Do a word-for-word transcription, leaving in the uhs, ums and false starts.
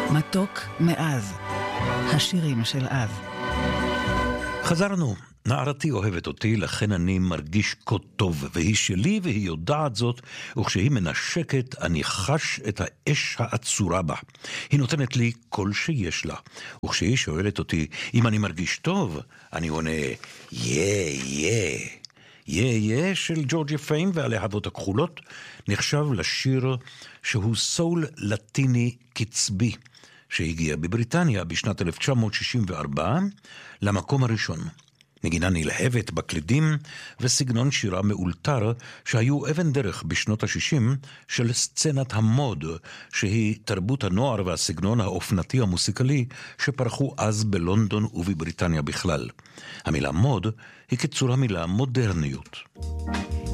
מתוק מאז, השירים של אב. חזרנו. נערתי אוהבת אותי, לכן אני מרגיש כה טוב, והיא שלי והיא יודעת זאת, וכשהיא מנשקת אני חש את האש העצורה בה. היא נותנת לי כל שיש לה, וכשהיא שואלת אותי אם אני מרגיש טוב, אני עונה יה יה. יה יה של ג'ורג'יה פיין והלהבות הכחולות נחשב לשיר שהוא סול לטיני קצבי, שהגיע בבריטניה בשנת אלף תשע מאות שישים וארבע למקום הראשון. נגינה נלהבת בקלידים וסגנון שירה מאולתר שהיו אבן דרך בשנות ה-שישים של סצנת המוד, שהיא תרבות הנוער והסגנון האופנתי המוסיקלי שפרחו אז בלונדון ובבריטניה בכלל. המילה מוד היא כצורה מילה מודרניות.